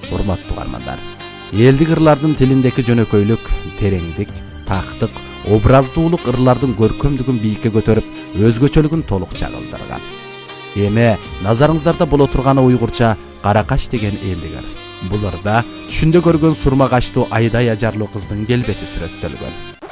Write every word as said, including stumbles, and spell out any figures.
урматтуу угармандар. Элдик ырлардын тилиндеки жөнөкөйлүк, тереңдик, тактык, образдуулук ырлардын көркөмдүгүн бийикке көтөрүп, өзгөчөлүгүн толук чагылдырган. Эми назарыңыздарда боло турганы уйгурча Каракаш деген элдик ыр. Бул ырда түшүндө көргөн сурма качтуу айдай ажарлуу кыздын келбети сүрөттөлгөн.